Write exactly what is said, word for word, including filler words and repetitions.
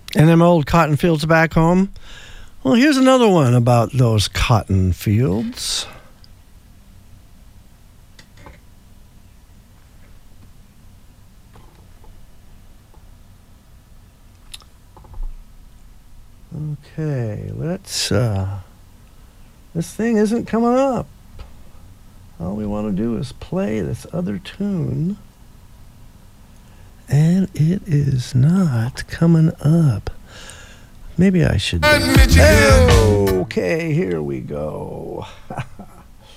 And them old cotton fields back home. Well, here's another one about those cotton fields. Okay, let's, uh, this thing isn't coming up. All we want to do is play this other tune. And it is not coming up. Maybe I should... Okay, here we go.